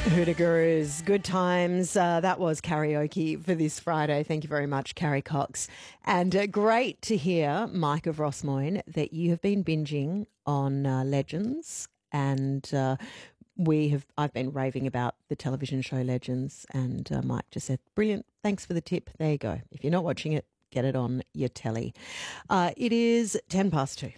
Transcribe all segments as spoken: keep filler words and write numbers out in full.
Hoota Gurus, good times. Uh, that was karaoke for this Friday. Thank you very much, Carrie Cox. And uh, great to hear, Mike of Rossmoyne, that you have been binging on uh, Legends. And uh, we have. I've been raving about the television show Legends. And uh, Mike just said, brilliant, thanks for the tip. There you go. If you're not watching it, get it on your telly. Uh, it is ten past two.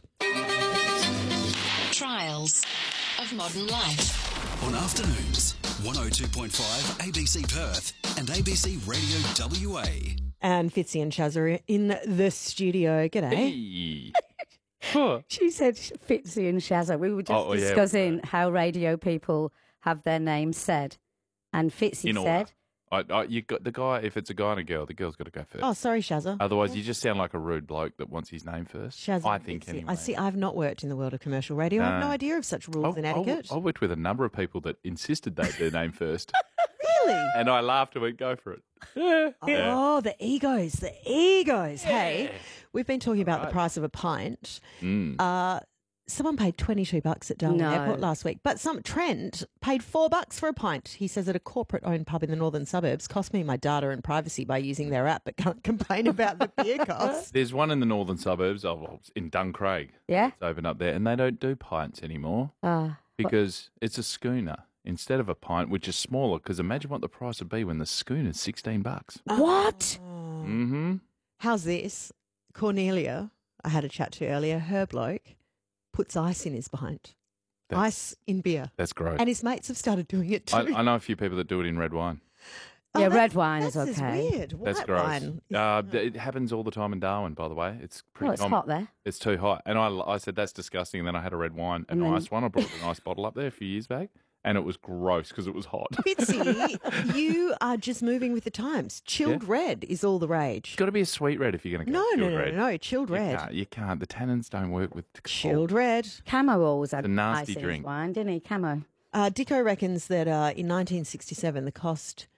Trials of Modern Life. On afternoons, one oh two point five A B C Perth and A B C Radio W A. And Fitzy and Chaz are in the studio. Hey. G'day. Huh. She said Fitzy and Shazza. We were just Oh, yeah. discussing how radio people have their names said. And Fitzy In order. said, I, I, you got the guy. If it's a guy and a girl, the girl's got to go first. Oh, sorry, Shazza. Otherwise, you just sound like a rude bloke that wants his name first. Shazza, I think Fitzy. anyway. I see. I've not worked in the world of commercial radio. I have no No. idea of such rules I, and I, etiquette. I worked with a number of people that insisted they their name first, Really? and I laughed and went, "Go for it." Yeah. Yeah. Oh, the egos, the egos. Hey, we've been talking about the Right. price of a pint. Mm. Uh, someone paid twenty-two bucks at Darwin No. Airport last week, but some Trent paid four bucks for a pint. He says at a corporate-owned pub in the northern suburbs, cost me my data and privacy by using their app, but can't complain about the beer cost. There's one in the northern suburbs, oh, well, in Duncraig. yeah? It's open up there, and they don't do pints anymore Uh, because it's a schooner instead of a pint, which is smaller. Because imagine what the price would be when the schooner's sixteen bucks. what? Mm-hmm. How's this? Cornelia, I had a chat to earlier, her bloke puts ice in his pint. That's- Ice in beer. That's gross. And his mates have started doing it too. I, I know a few people that do it in red wine. Oh, Yeah, that's- red wine is that's okay. weird. That's White gross. wine. is- Uh, th- it happens all the time in Darwin, by the way. It's pretty Oh, it's common. hot there. It's too hot. And I, I said, that's disgusting. And then I had a red wine, an And then- ice one. I brought a nice bottle up there a few years back. And it was gross because it was hot. Fitzy, you are just moving with the times. Chilled red is all the rage. It's got to be a sweet red if you're going to go No, no, chilled no, red. no, no, chilled You red. can't, you can't. The tannins don't work with the Chilled red. Camo always had It's a nasty ice in his drink. wine, didn't he? Camo. Uh, Dicko reckons that uh, in nineteen sixty-seven, the cost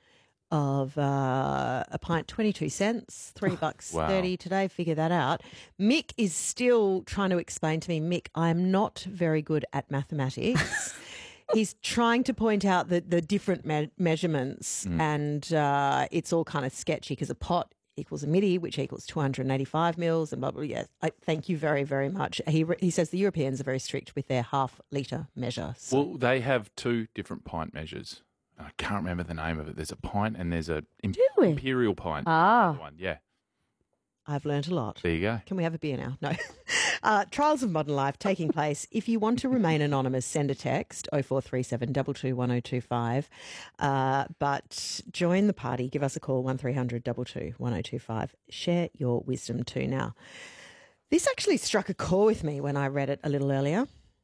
of uh, a pint, twenty-two cents, three bucks Wow. thirty today. Figure that out. Mick is still trying to explain to me, Mick, I'm not very good at mathematics. He's trying to point out the, the different me- measurements, Mm. and uh, it's all kind of sketchy because a pot equals a midi, which equals two hundred eighty-five mils, and blah, blah, blah. Yes, I, thank you very, very much. He, re- he says the Europeans are very strict with their half litre measure. So. Well, they have two different pint measures. I can't remember the name of it. There's a pint and there's a im- Do we? imperial pint. Ah. One. Yeah, I've learnt a lot. there you go. Can we have a beer now? No. Uh, Trials of Modern Life taking place. If you want to remain anonymous, send a text oh four three seven two two one oh two five. Uh, but join the party. Give us a call one three hundred two two one oh two five. Share your wisdom too. Now, this actually struck a chord with me when I read it a little earlier.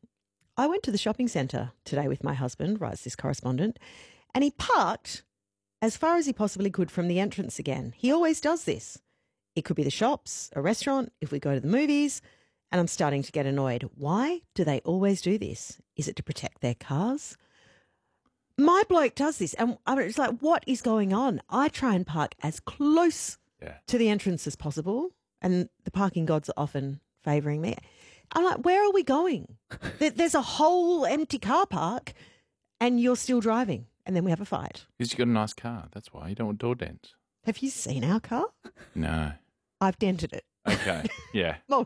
I went to the shopping centre today with my husband, writes this correspondent, and he parked as far as he possibly could from the entrance again. He always does this. It could be the shops, a restaurant, if we go to the movies, and I'm starting to get annoyed. Why do they always do this? Is it to protect their cars? My bloke does this, and I mean, it's like, what is going on? I try and park as close Yeah. to the entrance as possible, and the parking gods are often favouring me. I'm like, where are we going? There- There's a whole empty car park, and you're still driving, and then we have a fight. Because you got a nice car. That's why you don't want door dents. Have you seen our car? No. I've dented it. Okay. Yeah. Mul-